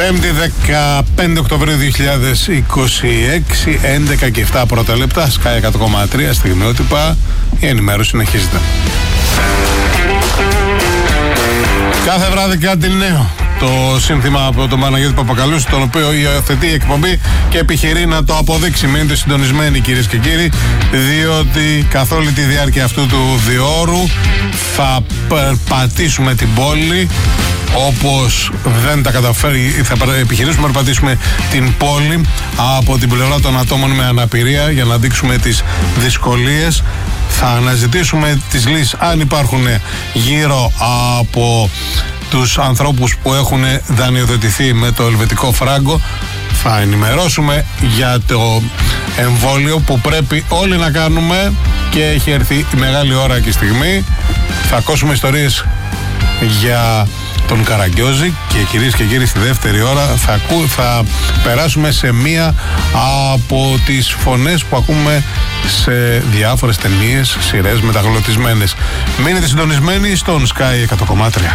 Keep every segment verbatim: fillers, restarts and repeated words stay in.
Πέμπτη δεκαπέντε Οκτωβρίου δύο χιλιάδες είκοσι έξι, έντεκα και επτά πρώτα λεπτά, Sky εκατό κόμμα τρία, στιγμιότυπα, η ενημέρωση συνεχίζεται. Κάθε βράδυ κάτι νέο. Το σύνθημα από τον Παναγιώτη Παπακαλούση, τον οποίο υιοθετεί η εκπομπή και επιχειρεί να το αποδείξει. Μείνετε συντονισμένοι, κυρίες και κύριοι, διότι καθ' όλη τη διάρκεια αυτού του διόρου θα περπατήσουμε την πόλη όπως δεν τα καταφέρει. Θα επιχειρήσουμε να περπατήσουμε την πόλη από την πλευρά των ατόμων με αναπηρία για να δείξουμε τις δυσκολίες. Θα αναζητήσουμε τις λύσεις αν υπάρχουν γύρω από τους ανθρώπους που έχουν δανειοδοτηθεί με το ελβετικό φράγκο. Θα ενημερώσουμε για το εμβόλιο που πρέπει όλοι να κάνουμε και έχει έρθει η μεγάλη ώρα και στιγμή. Θα ακούσουμε ιστορίες για τον Καραγκιόζη και κυρίες και κύριοι, στη δεύτερη ώρα θα, ακού, θα περάσουμε σε μία από τις φωνές που ακούμε σε διάφορες ταινίες, σειρές μεταγλωτισμένες. Μείνετε συντονισμένοι στον Sky εκατό κόμμα τρία.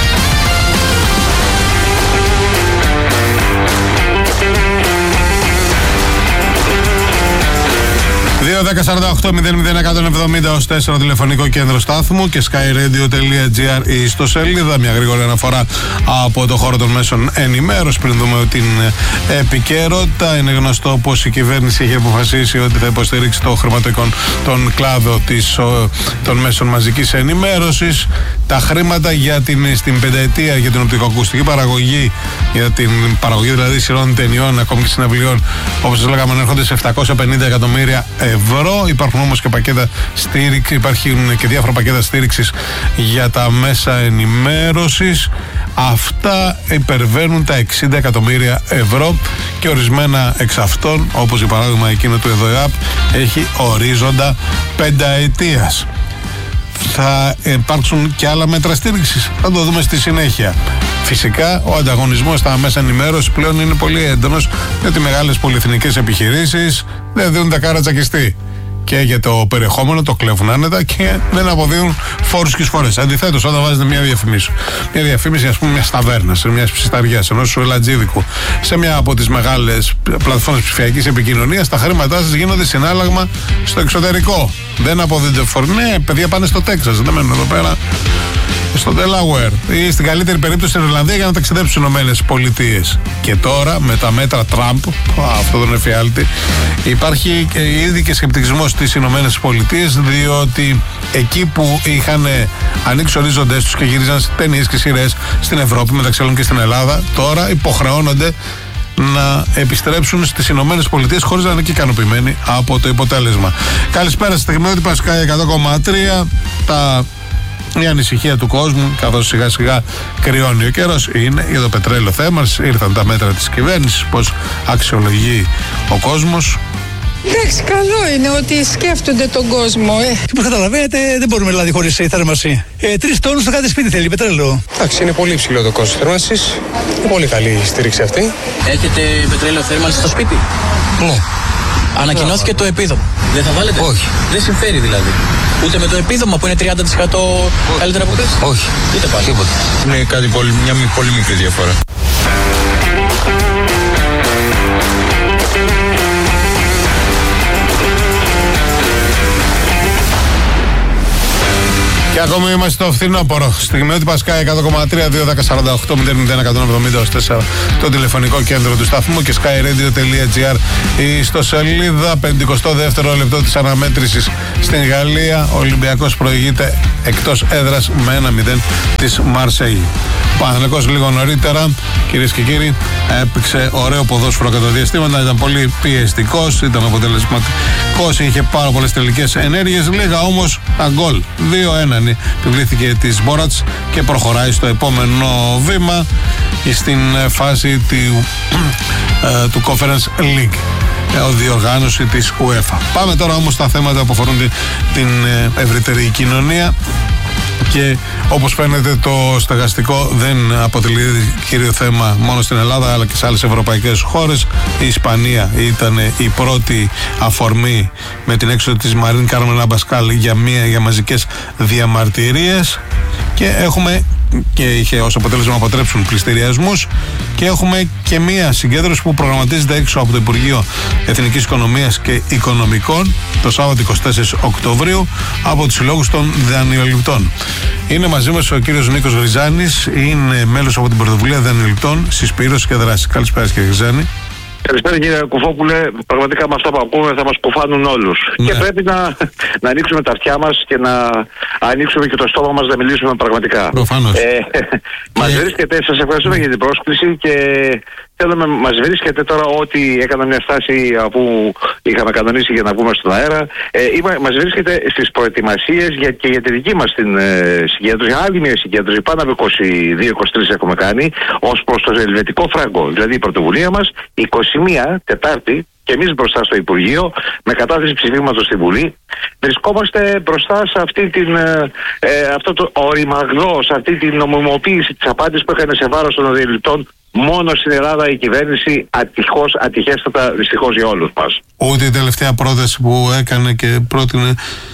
δύο δέκα σαράντα οκτώ μηδέν μηδέν εκατόν εβδομήντα ως τέσσερα τηλεφωνικό κέντρο στάθμου και skyradio.gr η ιστοσελίδα. Μια γρήγορη αναφορά από το χώρο των μέσων ενημέρωση πριν δούμε την επικαιρότητα. Είναι γνωστό πως η κυβέρνηση έχει αποφασίσει ότι θα υποστηρίξει το χρηματοοικονομικό τον κλάδο της, των μέσων μαζικής ενημέρωσης. Τα χρήματα για την, στην πενταετία για την οπτικοακουστική παραγωγή, για την παραγωγή δηλαδή σειρών ταινιών, ακόμη και συναυλιών, όπως σας λέγαμε, έρχονται σε επτακόσια πενήντα εκατομμύρια ευρώ. Υπάρχουν όμως και πακέτα στήριξη, υπάρχουν και διάφορα πακέτα στήριξης για τα μέσα ενημέρωσης. Αυτά υπερβαίνουν τα εξήντα εκατομμύρια ευρώ και ορισμένα εξ αυτών, όπως για παράδειγμα εκείνο του ΕΔΟΕΑΠ, έχει ορίζοντα πενταετίας. Θα υπάρξουν και άλλα μέτρα στήριξης. Θα το δούμε στη συνέχεια. Φυσικά, ο ανταγωνισμός στα μέσα ενημέρωση πλέον είναι πολύ έντονος, γιατί μεγάλες πολυεθνικές επιχειρήσεις δεν δίνουν τα κάρα τσακιστή. Και για το περιεχόμενο το κλέβουν άνετα και δεν αποδίδουν φόρους και εισφορές. Αντιθέτως, όταν βάζετε μια διαφήμιση, μια διαφήμιση, ας πούμε, μια ταβέρνα, μια ψισταριά, ενός σουελατζίδικου, σε μια από τις μεγάλες πλατφόρμες ψηφιακής επικοινωνίας, τα χρήματά σας γίνονται συνάλλαγμα στο εξωτερικό. Δεν αποδίδονται φόροι. Ναι, παιδιά πάνε στο Τέξας, δεν μένουν εδώ πέρα. Στο Delaware ή στην καλύτερη περίπτωση στην Ιρλανδία για να ταξιδέψουν στις Ηνωμένες Πολιτείες. Και τώρα με τα μέτρα Τραμπ, αυτό τον εφιάλτη, υπάρχει και ήδη και σκεπτικισμός στις Ηνωμένες Πολιτείες, διότι εκεί που είχαν ανοίξει ορίζοντες τους και γύριζαν ταινίες και σειρές στην Ευρώπη, μεταξύ άλλων και στην Ελλάδα, τώρα υποχρεώνονται να επιστρέψουν στις Ηνωμένες Πολιτείες χωρίς να είναι και ικανοποιημένοι από το αποτέλεσμα. Καλησπέρα, στιγμιότυπα Sky εκατό κόμμα τρία. Τα Η ανησυχία του κόσμου, καθώς σιγά σιγά κρυώνει ο καιρός, είναι για το πετρέλαιο θέμα. Ήρθαν τα μέτρα της κυβέρνησης, πώς αξιολογεί ο κόσμος. Εντάξει, καλό είναι ότι σκέφτονται τον κόσμο. Ε. Όπως καταλαβαίνετε, δεν μπορούμε δηλαδή χωρίς θέρμανση. Ε, Τρεις τόνους στο κάθε σπίτι θέλει πετρέλαιο. Εντάξει, είναι πολύ ψηλό το κόστος θέρμανσης. Είναι πολύ καλή η στήριξη αυτή. Έχετε πετρέλαιο θέρμανση στο σπίτι? Ναι. Ανακοινώθηκε το επίδομα. Δεν θα βάλετε? Όχι. Δεν συμφέρει δηλαδή. Ούτε με το επίδομα που είναι τριάντα τοις εκατό καλύτερα από πέρσι? Όχι. Είτε πάλι. Τίποτα. Είναι κάτι πολύ, μια πολύ μικρή διαφορά. Και ακόμη είμαστε στο φθινόπωρο. Στιγμιότυπα Sky εκατό κόμμα τρία, δύο δέκα σαράντα οκτώ μηδέν μηδέν εκατόν εβδομήντα ως τέσσερα το τηλεφωνικό κέντρο του σταθμού και skyradio.gr η ιστοσελίδα. πενηκοστό δεύτερο λεπτό της αναμέτρησης στην Γαλλία. Ο Ολυμπιακός προηγείται εκτός έδρας με ένα μηδέν της Μαρσέη. Ο Παναθηναϊκός λίγο νωρίτερα, κυρίες και κύριοι, έπαιξε ωραίο ποδόσφαιρο κατά διαστήματα. Ήταν πολύ πιεστικός, ήταν αποτελεσματικός, είχε πάρα πολλές τελικές ενέργειες. Λίγα όμως τα γκολ. δύο ένα επιβλήθηκε της Μπόρατς και προχωράει στο επόμενο βήμα στην φάση του, ε, του Conference League, ο διοργάνωση της UEFA. Πάμε τώρα όμως στα θέματα που αφορούν την, την ευρύτερη κοινωνία. Και όπως φαίνεται το στεγαστικό δεν αποτελεί κύριο θέμα μόνο στην Ελλάδα αλλά και σε άλλες ευρωπαϊκές χώρες. Η Ισπανία ήταν η πρώτη αφορμή με την έξοδο της Μαρίν Κάρμεν Αμπασκάλ για, μία, για μαζικές διαμαρτυρίες και έχουμε και είχε ως αποτέλεσμα να αποτρέψουν πληστηριασμούς. Και έχουμε και μία συγκέντρωση που προγραμματίζεται έξω από το Υπουργείο Εθνικής Οικονομίας και Οικονομικών το Σάββατο εικοστή τέταρτη Οκτωβρίου από τους συλλόγους των δανειοληπτών. Είναι μαζί μας ο κύριος Νίκος Γριζάνης, είναι μέλος από την Πρωτοβουλία Δανειοληπτών Συσπήρωση και Δράση. Καλησπέρα κύριε Γριζάνη. Καλησπέρα κύριε Κουφόπουλε. Πραγματικά με αυτά που ακούμε θα μας κουφάνουν όλους. Ναι. Και πρέπει να, να ανοίξουμε τα αυτιά μας και να ανοίξουμε και το στόμα μας να μιλήσουμε πραγματικά. Προφανώς. Ε, μας βρίσκεται, σας ευχαριστούμε για την πρόσκληση και θέλουμε, μας βρίσκεται τώρα ότι έκανα μια στάση αφού είχαμε κανονίσει για να βγούμε στον αέρα. Ε, είμα, μας βρίσκεται στις προετοιμασίες για, και για τη δική μας την ε, συγκέντρωση. Άλλη μια συγκέντρωση, πάνω από είκοσι δύο είκοσι τρία έχουμε κάνει, ως προς το ελβετικό φράγκο. Δηλαδή η πρωτοβουλία μας είκοσι μία Τετάρτη και εμείς μπροστά στο Υπουργείο με κατάθεση ψηφίματος στη Βουλή βρισκόμαστε μπροστά σε αυτή την, ε, αυτό το οριμαγδό, σε αυτή την νομιμοποίηση της απάντησης που έκανε σε βάρος των δανειοληπτών μόνο στην Ελλάδα η κυβέρνηση, ατυχώς, ατυχέστατα δυστυχώς για όλους μας. Ούτε η τελευταία πρόταση που έκανε και πρότεινε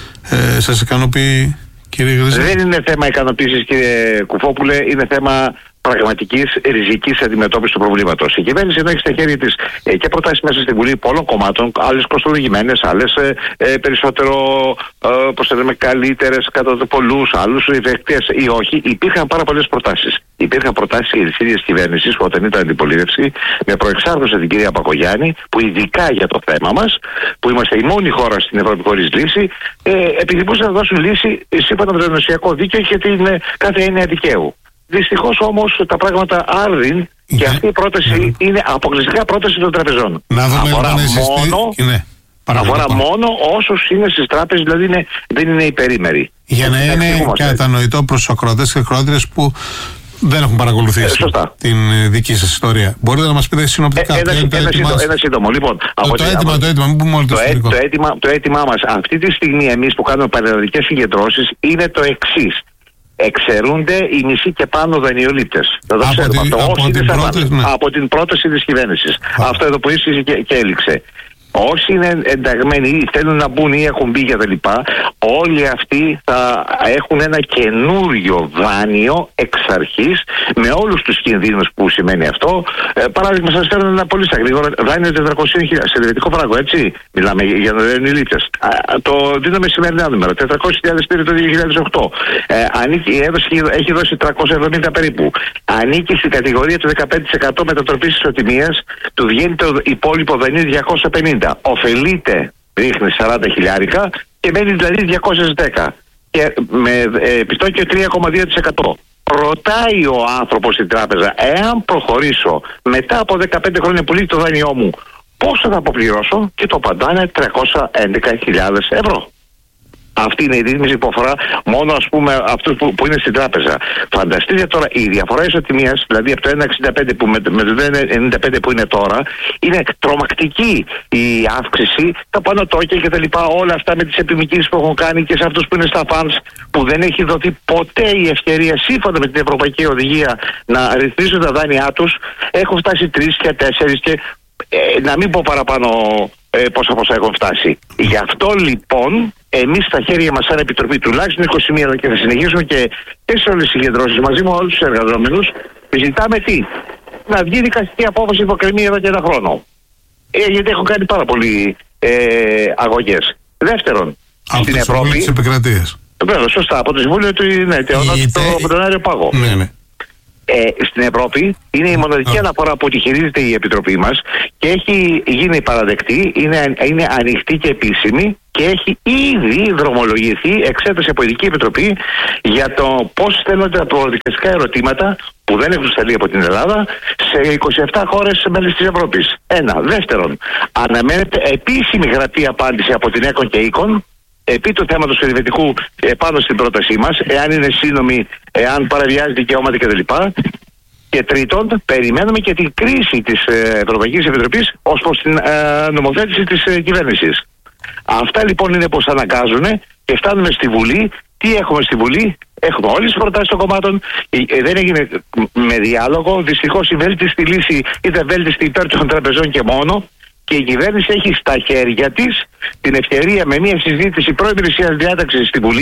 ε, σας ικανοποιεί κύριε Γριζάνη? Δεν είναι θέμα ικανοποίησης κύριε Κουφόπουλε, είναι θέμα πραγματικής ριζικής αντιμετώπισης του προβλήματος. Η κυβέρνηση ενώ έχει στα χέρια της ε, και προτάσεις μέσα στη Βουλή πολλών κομμάτων, άλλες κοστολογημένες, άλλες ε, ε, περισσότερο ε, πώς το λέμε, καλύτερες κατά το πολλούς, άλλους ευεκτές ή όχι. Υπήρχαν πάρα πολλές προτάσεις. Υπήρχαν προτάσεις της ίδιας κυβέρνησης όταν ήταν αντιπολίτευση, με προεξάρχουσα την κυρία Πακογιάννη, που ειδικά για το θέμα μας, που είμαστε η μόνη χώρα στην Ευρώπη χωρίς λύση, ε, επιθυμούσαν να δώσουν λύση σύμφωνα με το ενωσιακό δίκαιο και την ε, κάθε έννοια δικαίου. Δυστυχώς όμως τα πράγματα άρδιν και αυτή η πρόταση ναι. είναι αποκλειστικά πρόταση των τραπεζών. Να δούμε αφορά μόνο, ναι. αφορά μόνο όσους είναι στις τράπεζες, δηλαδή είναι, δεν είναι υπερήμεροι. Για να είναι κατανοητό προς τους ακροατές και ακροάτριες που δεν έχουν παρακολουθήσει ε, την δική σας ιστορία. Μπορείτε να μας πείτε συνοπτικά. Ε, ένα, ένα, ένα, σύντομο, ένα σύντομο. Λοιπόν, το, από το, έτοιμα, το έτοιμα, μην πούμε όλοι το, το, το, έτοιμα, το έτοιμά μας αυτή τη στιγμή εμείς που κάνουμε πανελλαδικές συγκεντρώσεις είναι το εξής. Εξαιρούνται οι μισοί και πάνω δανειολήπτες. Το από, ξέρουμε, την, το από, την πρόταση, ναι. από την πρόταση της κυβέρνησης. Αυτό εδώ που ίσχυσε και, και έληξε. Όσοι είναι ενταγμένοι ή θέλουν να μπουν ή έχουν μπει για τα λοιπά, όλοι αυτοί θα έχουν ένα καινούριο δάνειο εξ αρχής με όλους τους κινδύνους που σημαίνει αυτό. Ε, παράδειγμα, σας φέρνω ένα πολύ στα γρήγορα δάνειο τετρακόσιες χιλιάδες σε ελβετικό φράγκο, έτσι. Μιλάμε για δανειολήπτες. Το δίνουμε σημερινά νούμερα. τετρακόσιες χιλιάδες πήρε το δύο χιλιάδες οκτώ. Ε, ανήκει, έδωσε, έχει δώσει τριακόσια εβδομήντα περίπου. Ανήκει στην κατηγορία του δεκαπέντε τοις εκατό μετατροπής ισοτιμίας, του βγαίνει το υπόλοιπο δανείο διακόσια πενήντα. Οφελείται, ρίχνει σαράντα χιλιάρικα και μένει δηλαδή διακόσια δέκα και με επιτόκιο τρία κόμμα δύο τοις εκατό. Ρωτάει ο άνθρωπος στην τράπεζα, εάν προχωρήσω μετά από δεκαπέντε χρόνια που λύγει το δάνειό μου, πόσο θα αποπληρώσω, και το απαντάνε τριακόσιες έντεκα χιλιάδες ευρώ. Αυτή είναι η ρύθμιση που αφορά μόνο, ας πούμε, αυτούς που, που είναι στην τράπεζα. Φανταστείτε τώρα η διαφορά ισοτιμίας, δηλαδή από το ένα εξήντα πέντε που με, με το ένα ενενήντα πέντε που είναι τώρα, είναι τρομακτική η αύξηση, τα πανωτόκια και τα λοιπά, όλα αυτά με τις επιμικρήσεις που έχουν κάνει και σε αυτούς που είναι στα funds, που δεν έχει δοθεί ποτέ η ευκαιρία σύμφωνα με την Ευρωπαϊκή Οδηγία να ρυθμίσουν τα δάνειά τους. Έχουν φτάσει τρεις και τέσσερις και ε, να μην πω παραπάνω ε, πόσα πόσα έχουν φτάσει. Γι' αυτό λοιπόν εμείς στα χέρια μας σαν Επιτροπή τουλάχιστον είκοσι μία και θα συνεχίσουμε και, και σε όλες τις συγκεντρώσεις μαζί με όλους τους εργαζόμενους, ζητάμε τι? Να βγει δικαστική απόφαση που κρεμεί εδώ και ένα χρόνο. Ε, γιατί έχουν κάνει πάρα πολλοί ε, αγωγές. Δεύτερον, από στην Ευρώπη. Από τις επικρατείες. Βέβαια, σωστά, από το Συμβούλιο του ναι, από τον Άριο Πάγο. Ναι, ναι. Ε, στην Ευρώπη είναι η μοναδική αναφορά που τη χειρίζεται η Επιτροπή μας και έχει γίνει παραδεκτή, είναι, είναι ανοιχτή και επίσημη και έχει ήδη δρομολογηθεί εξέταση από ειδική επιτροπή για το πώς στέλνονται τα προδικαστικά ερωτήματα που δεν έχουν σταλεί από την Ελλάδα σε είκοσι επτά χώρες μέλη της Ευρώπης. Ένα. Δεύτερον, αναμένεται επίσημη γραπτή απάντηση από την ΕΚΟΝ και ΕΚΟΝ επί του θέματος του ελβετικού επάνω στην πρότασή μας, εάν είναι σύνομη, εάν παραβιάζει δικαιώματα κτλ. Και τρίτον, περιμένουμε και την κρίση της Ευρωπαϊκής Επιτροπής ως προς την ε, νομοθέτηση της ε, κυβέρνησης. Αυτά λοιπόν είναι πως αναγκάζουν και φτάνουμε στη Βουλή. Τι έχουμε στη Βουλή? Έχουμε όλες τις προτάσεις των κομμάτων. Ε, ε, δεν έγινε με διάλογο. Δυστυχώς η βέλτιστη λύση ήταν βέλτιστη υπέρ των τραπεζών και μόνο. Και η κυβέρνηση έχει στα χέρια της την ευκαιρία με μια συζήτηση πρώιμηρησίας διάταξης στη Βουλή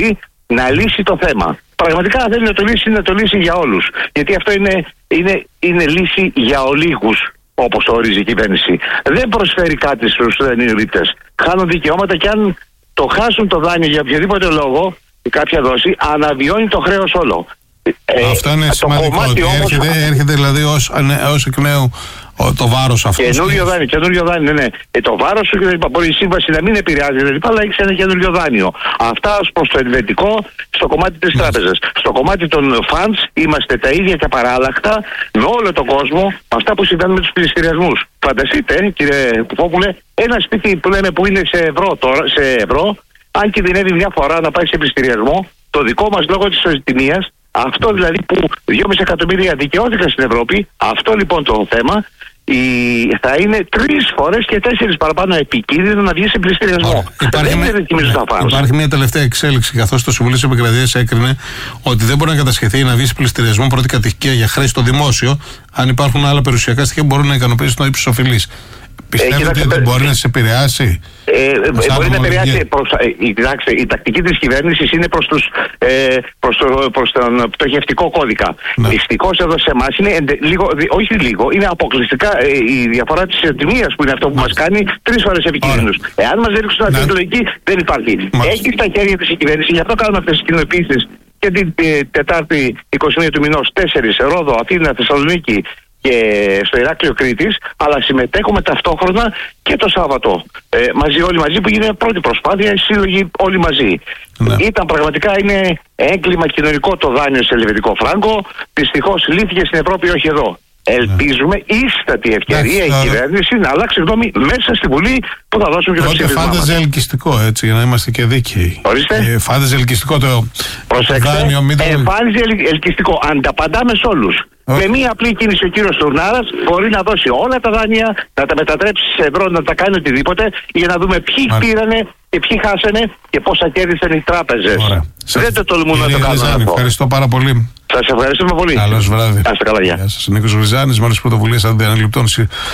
να λύσει το θέμα. Πραγματικά δεν είναι να το λύσει, είναι να το λύσει για όλους. Γιατί αυτό είναι, είναι, είναι λύση για ολίγους, όπως το ορίζει η κυβέρνηση. Δεν προσφέρει κάτι στους δανειολήπτες. Χάνουν δικαιώματα και αν το χάσουν το δάνειο για οποιοδήποτε λόγο, κάποια δόση, αναβιώνει το χρέος όλο. Αυτό είναι ε, σημαντικό. Ότι όμως... έρχεται, έρχεται δηλαδή ως, ως εκ νέου το βάρος αυτό. Καινούριο δάνειο, καινούριο δάνειο, ναι. Ε, το βάρος σου και μπορεί η σύμβαση να μην επηρεάζει, δηλαδή, αλλά έχει ένα καινούριο δάνειο. Αυτά ως προς το ελβετικό, στο κομμάτι της τράπεζας. Στο κομμάτι των funds είμαστε τα ίδια και παράλλαχτα με όλο τον κόσμο, με αυτά που συμβαίνουν με τους πληστηριασμούς. Φανταστείτε, κύριε Κουφόπουλε, ένα σπίτι που λέμε που είναι σε ευρώ τώρα, σε ευρώ, αν κινδυνεύει μια φορά να πάει σε πληστηριασμό, το δικό μας λόγω της ισοτιμίας, αυτό δηλαδή που δυόμισι εκατομμύρια δικαιώθηκαν στην Ευρώπη, αυτό λοιπόν το θέμα, η, θα είναι τρεις φορές και τέσσερις παραπάνω επικίνδυνο να βγει σε πληστηριασμό. Υπάρχει, με, ναι, υπάρχει μια τελευταία εξέλιξη, καθώς το Συμβουλίο της Επικρατείας έκρινε ότι δεν μπορεί να κατασχεθεί να βγει σε πληστηριασμό πρώτη κατοικία για χρέη στο δημόσιο, αν υπάρχουν άλλα περιουσιακά στοιχεία που μπορούν να ικανοποιήσουν το ύψος οφειλής. Πιστεύετε ότι δεν μπορεί να σε επηρεάσει? Ε, μπορεί να επηρεάσει. Προς, ε, κοιτάξτε, η τακτική της κυβέρνησης είναι προς, τους, ε, προς, το, προς τον πτωχευτικό κώδικα. Ναι. Δυστυχώς εδώ σε εμάς είναι εντε, λίγο, όχι λίγο, είναι αποκλειστικά ε, η διαφορά της τιμίας που είναι αυτό που ναι. μας κάνει τρεις φορές επικίνδυνους. Εάν μας ρίξουν αυτή τη λογική, δεν υπάρχει. Μάλιστα. Έχει στα χέρια της η κυβέρνηση, γι' αυτό κάνουμε αυτές τις κοινοποιήσεις και την ε, Τετάρτη είκοσι μία του μηνός, τέσσερις, Ρόδο, Αθήνα, Θεσσαλονίκη και στο Ηράκλειο Κρήτης, αλλά συμμετέχουμε ταυτόχρονα και το Σάββατο. Ε, μαζί, όλοι μαζί, που γίνεται πρώτη προσπάθεια, οι σύλλογοι όλοι μαζί. Ναι. Ήταν πραγματικά, είναι έγκλημα κοινωνικό το δάνειο σε ελβετικό φράγκο. Δυστυχώς λύθηκε στην Ευρώπη, όχι εδώ. Ελπίζουμε ίστατη ευκαιρία η κυβέρνηση να αλλάξει γνώμη μέσα στη Βουλή που θα δώσουν και το ψήφισμα. Φάνταζε ελκυστικό, έτσι, για να είμαστε και δίκαιοι. Ορίστε. Ε, φάνταζε ελκυστικό το, το δάνειο. Μην το... Εμφάνιζε ελκυστικό. Ανταπαντάμε σε όλους. Okay. Με μία απλή κίνηση ο κύριος Τουρνάρας μπορεί να δώσει όλα τα δάνεια, να τα μετατρέψει σε ευρώ, να τα κάνει οτιδήποτε, για να δούμε ποιοι Άρα. πήρανε και ποιοι χάσανε και πόσα κέρδισαν οι τράπεζες. Δεν το τολμούν να το κάνουν αυτό. Ευχαριστώ πάρα πολύ. Σας ευχαριστούμε πολύ. Καλώς βράδυ. Άστε καλά, γεια. Γεια σας. Νίκος Γρυζάνης, μέλος πρωτοβουλίας Αντιαναληπτών,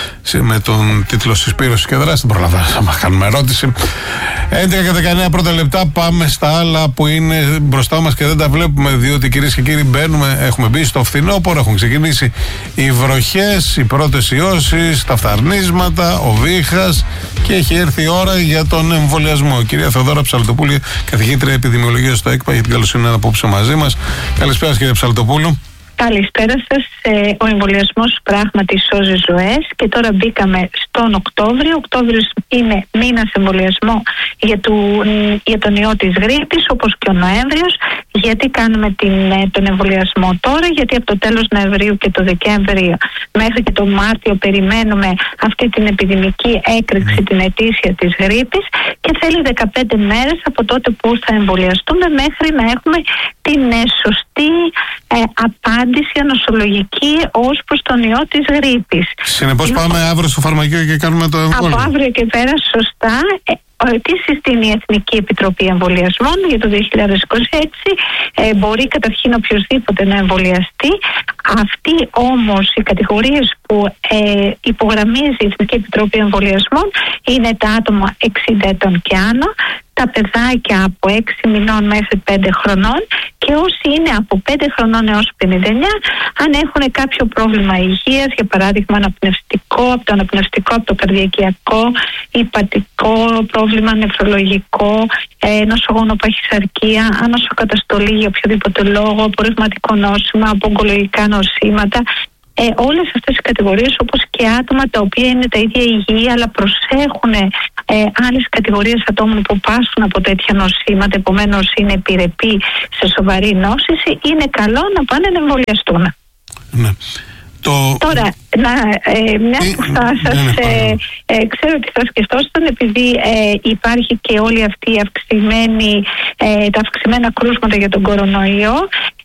με τον τίτλο «Συσπήρωση και δράση». Δεν προλαβαίνω να κάνουμε ερώτηση. έντεκα και δεκαεννέα πρώτα λεπτά. Πάμε στα άλλα που είναι μπροστά μας και δεν τα βλέπουμε, διότι κυρίες και κύριοι μπαίνουμε, έχουμε μπει στο φθινόπωρο, έχουν ξεκινήσει οι βροχές, οι πρώτες ιώσεις, τα φθαρνίσματα, ο βήχας και έχει έρθει η ώρα για τον εμβολιασμό. Κυρία Θεοδόρα Ψαλτοπούλη, καθηγήτρια επιδημιολογίας στο ΕΚΠΑ, για την καλοσύνη να είναι απόψε μαζί μας. Καλησπέρα, κύριε Ψαλτοπούλου. Καλησπέρα σας. Ε, ο εμβολιασμός πράγματι σώζει ζωές και τώρα μπήκαμε στον Οκτώβριο. Ο Οκτώβριος είναι μήνας εμβολιασμό για, του, για τον ιό της γρίπης, όπως και ο Νοέμβριος. Γιατί κάνουμε την, τον εμβολιασμό τώρα? Γιατί από το τέλος Νοεμβρίου και το Δεκέμβριο μέχρι και το Μάρτιο περιμένουμε αυτή την επιδημική έκρηξη, την ετήσια της γρίπης, και θέλει δεκαπέντε μέρες από τότε που θα εμβολιαστούμε μέχρι να έχουμε την ε, σωστή ε, απάντηση ανοσολογική ως προς τον ιό της γρίπης. Συνεπώς πάμε αύριο στο φαρμακείο και κάνουμε το εμβόλιο. Από αύριο και πέρα, σωστά. Ε, τι συστήνει η Εθνική Επιτροπή Εμβολιασμών για το δύο χιλιάδες είκοσι έξι? Ε, μπορεί καταρχήν οποιοδήποτε να εμβολιαστεί. Αυτοί όμως οι κατηγορίες που ε, υπογραμμίζει η Εθνική Επιτροπή Εμβολιασμών είναι τα άτομα εξήντα ετών και άνω, τα παιδάκια από έξι μηνών μέχρι πέντε χρονών και όσοι είναι από πέντε χρονών έως πενήντα εννιά, αν έχουν κάποιο πρόβλημα υγείας, για παράδειγμα αναπνευστικό, από το αναπνευστικό, από το καρδιακιακό, υπατικό πρόβλημα, νεφρολογικό, ε, νοσογόνο παχυσαρκία, ανοσοκαταστολή για οποιοδήποτε λόγο, από ρευματικό νόσημα, από ογκολογικά νοσήματα. Ε, όλες αυτές οι κατηγορίες, όπως και άτομα τα οποία είναι τα ίδια υγιή αλλά προσέχουν ε, άλλες κατηγορίες ατόμων που πάσχουν από τέτοια νοσήματα, επομένως είναι επιρρεπή σε σοβαρή νόσηση, είναι καλό να πάνε να εμβολιαστούν. Ναι. Το... Τώρα, να, ε, μια που θα σας ε, ε, ξέρω ότι θα σκεφτόσασταν, επειδή ε, υπάρχει και όλη αυτή η αυξημένη, ε, τα αυξημένα κρούσματα για τον κορονοϊό,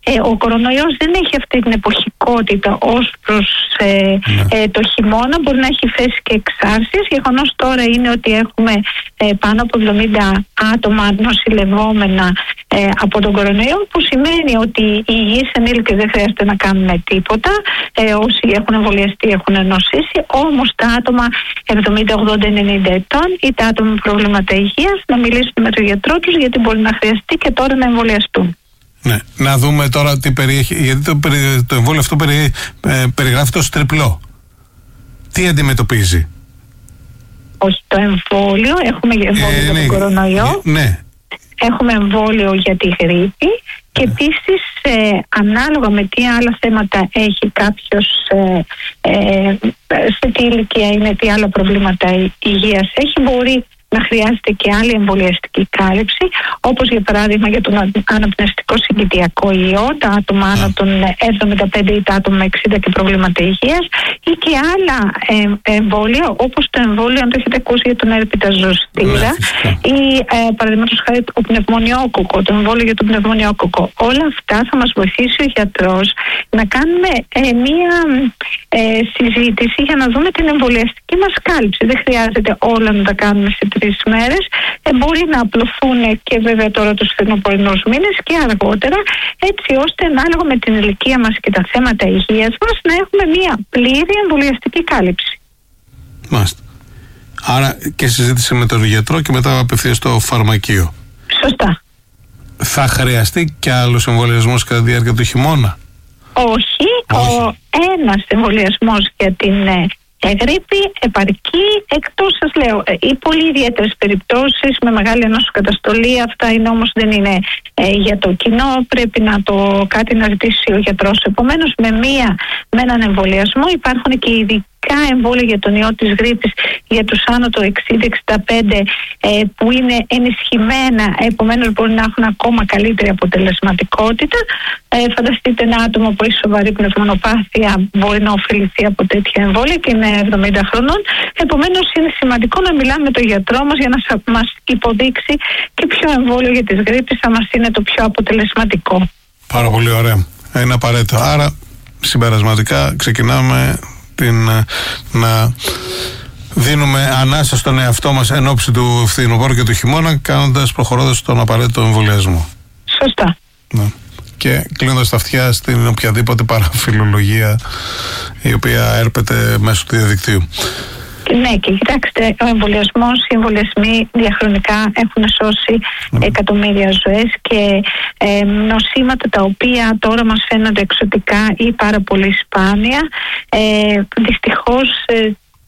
Ε, ο κορονοϊός δεν έχει αυτή την εποχικότητα ως προς ε, ναι. ε, το χειμώνα, μπορεί να έχει θέσει και εξάρσεις. Γεγονός τώρα είναι ότι έχουμε ε, πάνω από εβδομήντα άτομα νοσηλευόμενα ε, από τον κορονοϊό, που σημαίνει ότι οι υγιείς ενήλικες δεν χρειάζεται να κάνουν τίποτα. Ε, όσοι έχουν εμβολιαστεί έχουν νοσήσει, όμως τα άτομα εβδομήντα, ογδόντα, ενενήντα ετών ή τα άτομα με προβλήματα υγείας να μιλήσουν με τον γιατρό τους, γιατί μπορεί να χρειαστεί και τώρα να εμβολιαστούν. Ναι, να δούμε τώρα τι περιέχει, γιατί το, το εμβόλιο αυτό περι, ε, περιγράφεται ως τριπλό. Τι αντιμετωπίζει? Όχι, το εμβόλιο, έχουμε εμβόλιο ε, για ναι, τον κορονοϊό, ναι. έχουμε εμβόλιο για τη γρίπη και επίσης ε, ανάλογα με τι άλλα θέματα έχει κάποιος, ε, ε, σε τι ηλικία είναι, τι άλλα προβλήματα υγείας έχει, μπορεί να χρειάζεται και άλλη εμβολιαστική κάλυψη, όπως για παράδειγμα για τον αναπνευστικό συγκητιακό ιό, τα άτομα άνω των εβδομήντα πέντε ή τα άτομα με εξήντα και προβλήματα υγείας, ή και άλλα ε, εμβόλια, όπως το εμβόλιο, αν το έχετε ακούσει, για τον έρπιτα ζωστήρα, ή ε, παραδείγματος χάρη ο πνευμονιόκοκο, το εμβόλιο για τον πνευμονιόκοκο. Όλα αυτά θα μας βοηθήσει ο γιατρός να κάνουμε ε, μία ε, συζήτηση για να δούμε την εμβολιαστική μας κάλυψη. Δεν χρειάζεται όλα να τα κάνουμε σε τρεις μέρες, ε, μπορεί να απλωθούν και βέβαια τώρα τους φθινοπορεινούς μήνες και αργότερα, έτσι ώστε ανάλογα με την ηλικία μας και τα θέματα υγείας μας να έχουμε μία πλήρη εμβολιαστική κάλυψη. Μάλιστα. Άρα και συζήτηση με τον γιατρό και μετά απευθείας στο φαρμακείο. Σωστά. Θα χρειαστεί και άλλος εμβολιασμός κατά τη διάρκεια του χειμώνα? Όχι, Όχι. Ο ένας εμβολιασμός για την ε, γρίπη επαρκεί, εκτός σας λέω οι πολύ ιδιαίτερες περιπτώσεις με μεγάλη νοσοκαταστολή. Αυτά είναι όμως δεν είναι ε, για το κοινό, πρέπει να το κάτι να ζητήσει ο γιατρός. Επομένως με, μία, με έναν εμβολιασμό υπάρχουν και ειδικά εμβόλια για τον ιό της γρίπης για τους άνω των εξήντα εξήντα πέντε ε, που είναι ενισχυμένα, επομένως μπορεί να έχουν ακόμα καλύτερη αποτελεσματικότητα. Ε, φανταστείτε ένα άτομο που έχει σοβαρή πνευμονοπάθεια μπορεί να ωφεληθεί από τέτοια εμβόλια και είναι εβδομήντα χρονών. Επομένως είναι σημαντικό να μιλάμε με τον γιατρό μας για να μας υποδείξει και ποιο εμβόλιο για τις γρίπης θα μας είναι το πιο αποτελεσματικό. Πάρα πολύ ωραία. Είναι απαραίτητο. Άρα συμπερασματικά ξεκινάμε την, να δίνουμε ανάσα στον εαυτό μας εν ώψη του φθινοπόρου και του χειμώνα, κάνοντας, προχωρώντας τον απαραίτητο εμβολιασμό. Σωστά. Ναι. Και κλείνοντας τα αυτιά στην οποιαδήποτε παραφιλολογία η οποία έρπεται μέσω του διαδικτύου. Ναι, και κοιτάξτε, ο εμβολιασμός, οι εμβολιασμοί διαχρονικά έχουν σώσει mm. εκατομμύρια ζωές και ε, νοσήματα τα οποία τώρα μας φαίνονται εξωτικά ή πάρα πολύ σπάνια. Ε, δυστυχώς ε,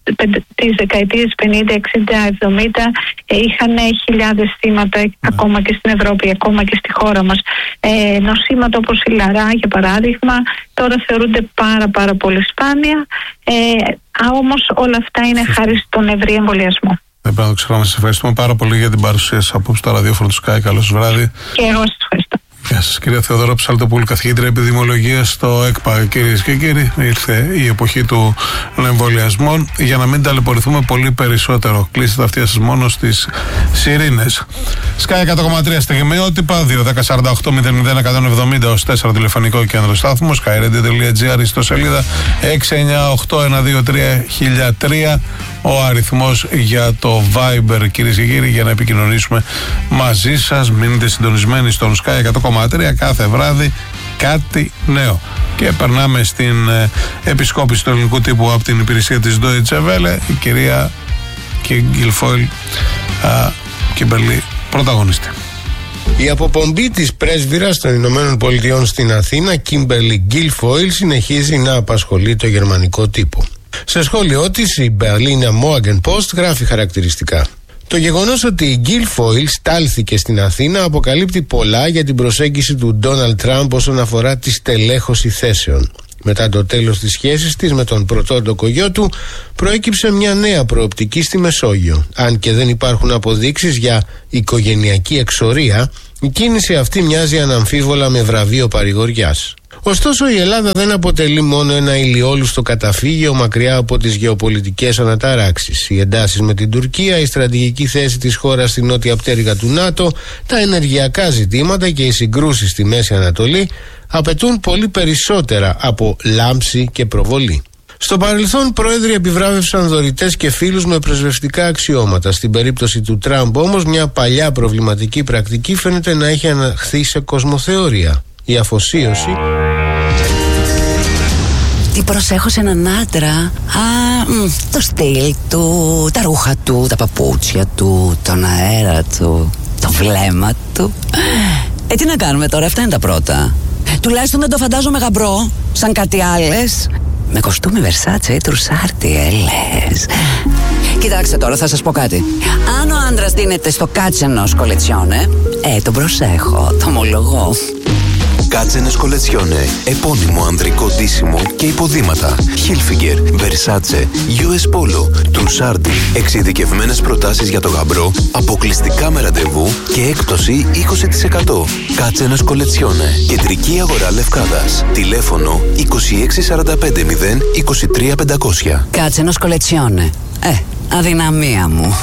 τις δεκαετίες πενήντα, εξήντα, εβδομήντα ε, είχαν χιλιάδες θύματα mm. ακόμα και στην Ευρώπη, ακόμα και στη χώρα μας. Ε, νοσήματα όπως η λαρά, για παράδειγμα, τώρα θεωρούνται πάρα πάρα πολύ σπάνια. Ε, όμως όλα αυτά είναι χάρη στον ευρύ εμβολιασμό. Δεν πρέπει να το ξεχνάμε. Σας ευχαριστούμε πάρα πολύ για την παρουσία σας απόψε στο ραδιόφωνο του Sky. Καλώς βράδυ. Και εγώ σας ευχαριστώ. Γεια σας, κυρία Θεοδωρά Ψαλτοπούλου, καθηγήτρια επιδημιολογίας στο ΕΚΠΑ. Κυρίες και κύριοι, ήρθε η εποχή του εμβολιασμών. Για να μην ταλαιπωρηθούμε πολύ περισσότερο, κλείστε τα αυτιά σας μόνο στις σιρήνες. Sky εκατό κόμμα τρία στιγμιότυπα, δύο δέκα σαράντα οκτώ μηδέν μηδέν εκατόν εβδομήντα ως τέσσερα τηλεφωνικό κέντρο στάθμου, sky radio τελεία gr, ιστοσελίδα έξι εννιά οκτώ ένα δύο τρία χίλια τρία. Ο αριθμός για το Viber, κυρίες και κύριοι, για να επικοινωνήσουμε μαζί σας. Μείνετε συντονισμένοι στον Sky εκατό κόμμα τρία, κάθε βράδυ κάτι νέο. Και περνάμε στην ε, επισκόπηση του ελληνικού τύπου από την υπηρεσία της Deutsche Welle, η κυρία Γκίλφοιλ Κίμπερλι, πρωταγωνιστή. Η αποπομπή της πρέσβυρας των Ηνωμένων Πολιτειών στην Αθήνα, Κίμπερλι Γκίλφοιλ, συνεχίζει να απασχολεί το γερμανικό τύπο. Σε σχόλιο της, η Berliner Morgenpost γράφει χαρακτηριστικά: το γεγονός ότι η Γκίλφοιλ στάλθηκε στην Αθήνα αποκαλύπτει πολλά για την προσέγγιση του Ντόναλντ Τραμπ όσον αφορά τη στελέχωση θέσεων. Μετά το τέλος της σχέσης της με τον πρωτότοκο γιο του, προέκυψε μια νέα προοπτική στη Μεσόγειο. Αν και δεν υπάρχουν αποδείξεις για οικογενειακή εξορία, η κίνηση αυτή μοιάζει αναμφίβολα με βραβείο παρηγοριάς. Ωστόσο, η Ελλάδα δεν αποτελεί μόνο ένα ηλιόλουστο καταφύγιο μακριά από τις γεωπολιτικές αναταράξεις. Οι εντάσεις με την Τουρκία, η στρατηγική θέση της χώρας στην νότια πτέρυγα του ΝΑΤΟ, τα ενεργειακά ζητήματα και οι συγκρούσεις στη Μέση Ανατολή απαιτούν πολύ περισσότερα από λάμψη και προβολή. Στο παρελθόν, πρόεδροι επιβράβευσαν δωρητές και φίλους με πρεσβευτικά αξιώματα. Στην περίπτωση του Τραμπ, όμως, μια παλιά προβληματική πρακτική φαίνεται να έχει αναχθεί σε κοσμοθεωρία. Η αφοσίωση. Τι προσέχω σε έναν άντρα? Α, μ, το στυλ του, τα ρούχα του, τα παπούτσια του, τον αέρα του, το βλέμμα του. Ε, τι να κάνουμε τώρα, αυτά είναι τα πρώτα. Τουλάχιστον δεν το φαντάζομαι γαμπρό, σαν κάτι άλλες. Με κοστούμι Versace ή τρουσάρτι, έλες. Κοιτάξτε τώρα, θα σας πω κάτι. Αν ο άντρας δίνεται στο κάτσενος κολετσιόνε, ε, τον προσέχω, το ομολογώ. Κάτσενες κολετσιόνε, επώνυμο ανδρικό ντύσιμο και υποδήματα. Hilfiger, Versace, γιου ες Polo, Trussardi. Εξειδικευμένες προτάσεις για το γαμπρό, αποκλειστικά με ραντεβού και έκπτωση είκοσι τοις εκατό. Κάτσενες κολετσιόνε, κεντρική αγορά Λευκάδας. Τηλέφωνο είκοσι έξι σαράντα πέντε μηδέν είκοσι τρία πεντακόσια. Κάτσενες κολετσιόνε. Ε, αδυναμία μου.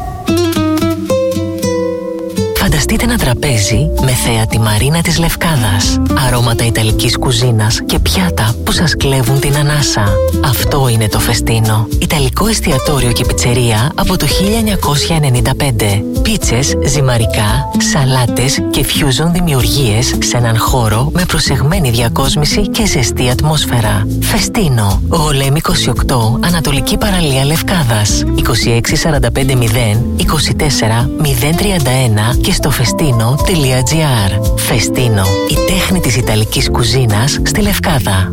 Φανταστείτε ένα τραπέζι με θέα τη μαρίνα της Λευκάδας, αρώματα ιταλικής κουζίνας και πιάτα που σας κλέβουν την ανάσα. Αυτό είναι το Φεστίνο. Ιταλικό εστιατόριο και πιτσερία από το χίλια εννιακόσια ενενήντα πέντε. Πίτσες, ζυμαρικά, σαλάτες και fusion δημιουργίες σε έναν χώρο με προσεγμένη διακόσμηση και ζεστή ατμόσφαιρα. Φεστίνο. Γολέμ είκοσι οκτώ, Ανατολική Παραλία Λευκάδας. είκοσι έξι σαράντα πέντε μηδέν είκοσι τέσσερα μηδέν τριάντα ένα και στο φεστίνο τελεία τζι άρ. Φεστίνο, η τέχνη της ιταλικής κουζίνας στη Λευκάδα.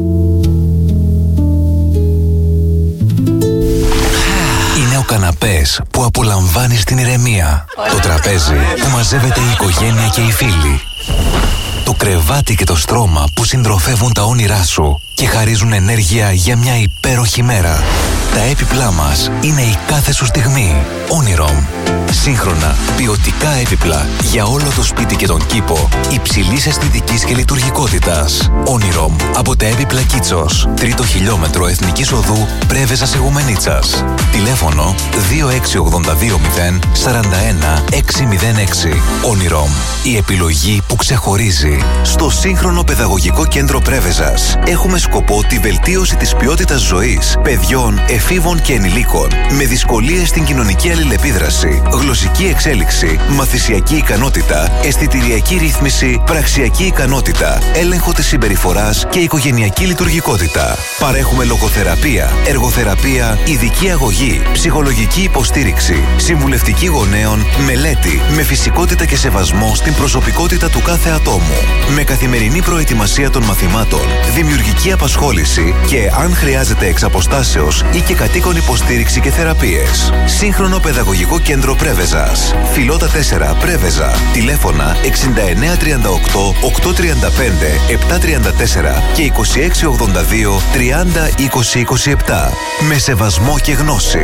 Είναι ο καναπές που απολαμβάνεις την ηρεμία. Το τραπέζι που μαζεύεται η οικογένεια και οι φίλοι. Το κρεβάτι και το στρώμα που συντροφεύουν τα όνειρά σου και χαρίζουν ενέργεια για μια υπέροχη μέρα. Τα έπιπλά μας είναι η κάθε σου στιγμή. Onirom. Σύγχρονα, ποιοτικά έπιπλα για όλο το σπίτι και τον κήπο, υψηλής αισθητικής και λειτουργικότητας. Onirom από τα έπιπλα Κίτσος. Τρίτο χιλιόμετρο Εθνικής Οδού Πρέβεζας Ιγουμενίτσας. Τηλέφωνο δύο έξι ογδόντα δύο μηδέν σαράντα ένα έξι μηδέν έξι. Onirom. Η επιλογή που ξεχωρίζει. Στο σύγχρονο παιδαγωγικό κέντρο Πρέβεζας έχουμε σκοπό τη βελτίωση της ποιότητας ζωής παιδιών, εφήβων και ενηλίκων με δυσκολίες στην κοινωνική αλληλεπίδραση, γλωσσική εξέλιξη, μαθησιακή ικανότητα, αισθητηριακή ρύθμιση, πραξιακή ικανότητα, έλεγχο της συμπεριφοράς και οικογενειακή λειτουργικότητα. Παρέχουμε λογοθεραπεία, εργοθεραπεία, ειδική αγωγή, ψυχολογική υποστήριξη, συμβουλευτική γονέων, μελέτη, με φυσικότητα και σεβασμό στην προσωπικότητα του κάθε ατόμου. Με καθημερινή προετοιμασία των μαθημάτων, δημιουργική απασχόληση και, αν χρειάζεται εξ αποστάσεως ή και κατοίκον υποστήριξη και θεραπείες. Σύγχρονο παιδαγωγικό κέντρο Πρέβεζας. Φιλότα τέσσερα Πρέβεζα. Τηλέφωνα εξήντα εννέα τριάντα οκτώ οκτακόσια τριάντα πέντε επτακόσια τριάντα τέσσερα και είκοσι έξι ογδόντα δύο τριάντα είκοσι είκοσι επτά. Με σεβασμό και γνώση.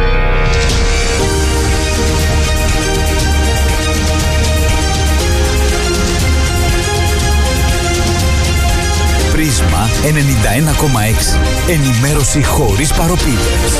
Πρίσμα ενενήντα ένα κόμμα έξι. Ενημέρωση χωρίς παροπίδες.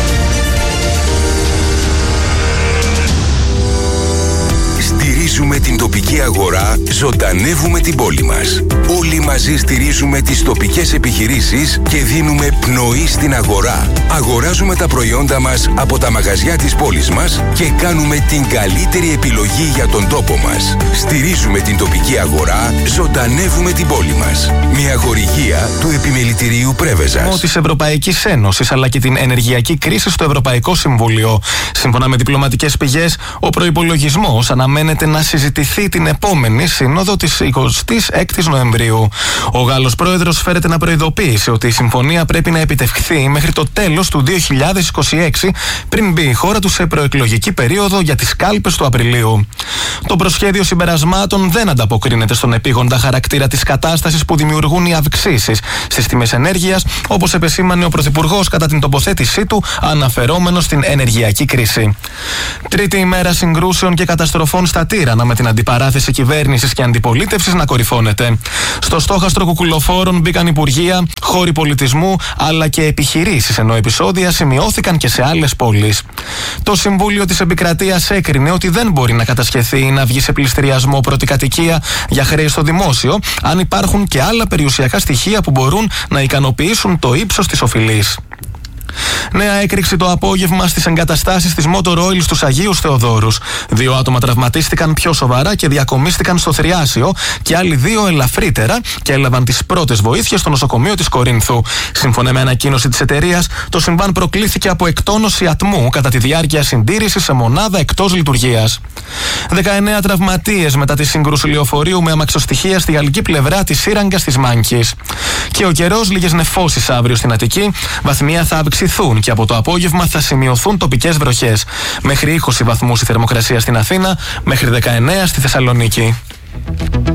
Στηρίζουμε την τοπική αγορά, ζωντανεύουμε την πόλη μας. Όλοι μαζί στηρίζουμε τις τοπικές επιχειρήσεις και δίνουμε πνοή στην αγορά. Αγοράζουμε τα προϊόντα μας από τα μαγαζιά της πόλης μας και κάνουμε την καλύτερη επιλογή για τον τόπο μας. Στηρίζουμε την τοπική αγορά, ζωντανεύουμε την πόλη μας. Μια χορηγία του Επιμελητηρίου Πρέβεζας. Της Ευρωπαϊκής Ένωσης αλλά και την ενεργειακή κρίση στο Ευρωπαϊκό Συμβούλιο. Σύμφωνα με διπλωματικές πηγές, ο προϋπολογισμός αναμένεται να συζητηθεί την επόμενη σύνοδο της εικοστής έκτης Νοεμβρίου. Ο Γάλλος πρόεδρος φέρεται να προειδοποίησε ότι η συμφωνία πρέπει να επιτευχθεί μέχρι το τέλος του δύο χιλιάδες είκοσι έξι, πριν μπει η χώρα του σε προεκλογική περίοδο για τις κάλπες του Απριλίου. Το προσχέδιο συμπερασμάτων δεν ανταποκρίνεται στον επίγοντα χαρακτήρα της κατάστασης που δημιουργούν οι αυξήσεις στις τιμές ενέργειας, όπως επεσήμανε ο Πρωθυπουργός κατά την τοποθέτησή του, αναφερόμενος στην ενεργειακή κρίση. Τρίτη ημέρα συγκρούσεων και καταστροφών στα Τύρα τύρανα με την αντιπαράθεση κυβέρνησης και αντιπολίτευσης να κορυφώνεται. Στο στόχαστρο κουκουλοφόρων μπήκαν υπουργεία, χώροι πολιτισμού αλλά και επιχειρήσεις, ενώ επεισόδια σημειώθηκαν και σε άλλες πόλεις. Το Συμβούλιο της Επικρατείας έκρινε ότι δεν μπορεί να κατασχεθεί ή να βγει σε πληστηριασμό πρώτη κατοικία για χρέη στο δημόσιο, αν υπάρχουν και άλλα περιουσιακά στοιχεία που μπορούν να ικανοποιήσουν το ύψος της οφειλής. Νέα έκρηξη το απόγευμα στις εγκαταστάσεις της Motor Oil στους Αγίους Θεοδόρους. Δύο άτομα τραυματίστηκαν πιο σοβαρά και διακομίστηκαν στο Θριάσιο και άλλοι δύο ελαφρύτερα και έλαβαν τις πρώτες βοήθειες στο νοσοκομείο της Κορίνθου. Σύμφωνα με ανακοίνωση της εταιρείας, το συμβάν προκλήθηκε από εκτόνωση ατμού κατά τη διάρκεια συντήρησης σε μονάδα εκτός λειτουργίας. δεκαεννέα τραυματίες μετά τη σύγκρουση λεωφορείου με αμαξοστοιχεία στη γαλλική πλευρά της σύραγγας της Μάνκης. Και ο καιρός, λίγες νεφώσεις αύριο στην Αττική, βαθμία θα αυξηθούν και από το απόγευμα θα σημειωθούν τοπικές βροχές. Μέχρι είκοσι βαθμούς η θερμοκρασία στην Αθήνα, μέχρι δεκαεννέα στη Θεσσαλονίκη.